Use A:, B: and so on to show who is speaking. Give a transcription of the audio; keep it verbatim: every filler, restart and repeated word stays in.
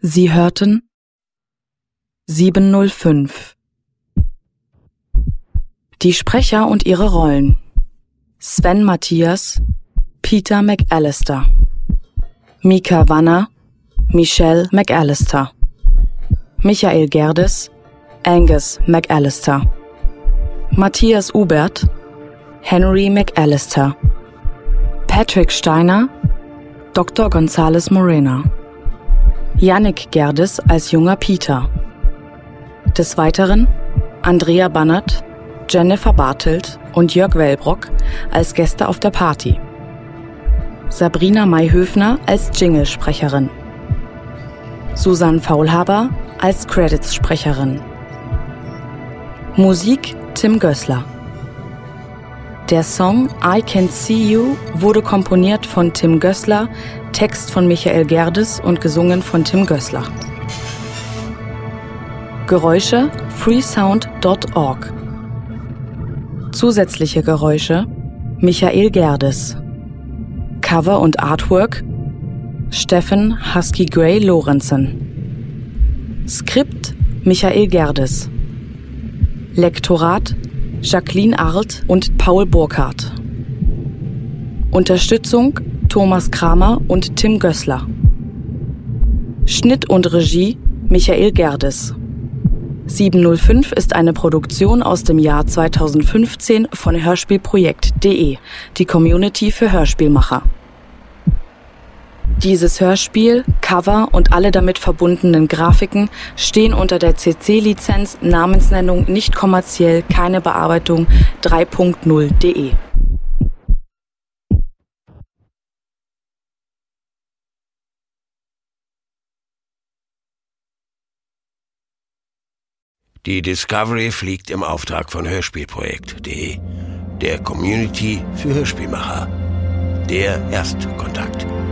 A: Sie hörten siebenhundertfünf. Die Sprecher und ihre Rollen: Sven Matthias, Peter McAllister, Mika Wanner, Michelle McAllister, Michael Gerdes, Angus McAllister, Matthias Ubert, Henry McAllister, Patrick Steiner, Doktor González Morena, Yannick Gerdes als junger Peter. Des Weiteren Andrea Bannert, Jennifer Bartelt und Jörg Wellbrock als Gäste auf der Party. Sabrina Mayhöfner als Jingle-Sprecherin. Susanne Faulhaber als Credits-Sprecherin. Musik Tim Gößler. Der Song I Can't See You wurde komponiert von Tim Gößler, Text von Michael Gerdes und gesungen von Tim Gößler. Geräusche freesound punkt org. Zusätzliche Geräusche Michael Gerdes. Cover und Artwork Steffen Husky Gray Lorenzen. Skript Michael Gerdes. Lektorat Jacqueline Arlt und Paul Burkhardt. Unterstützung Thomas Kramer und Tim Gößler. Schnitt und Regie Michael Gerdes. siebenhundertfünf ist eine Produktion aus dem Jahr zweitausendfünfzehn von hörspielprojekt punkt de, die Community für Hörspielmacher. Dieses Hörspiel, Cover und alle damit verbundenen Grafiken stehen unter der C C-Lizenz Namensnennung nicht kommerziell, keine Bearbeitung drei Punkt null punkt de.
B: Die Discovery fliegt im Auftrag von hörspielprojekt punkt de, der Community für Hörspielmacher. Der Erstkontakt.